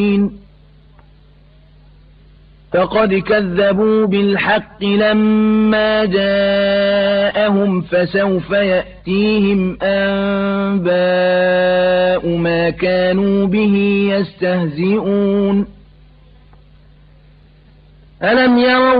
فقد كذبوا بالحق لما جاءهم فسوف يأتيهم أنباء ما كانوا به يستهزئون. ألم يروا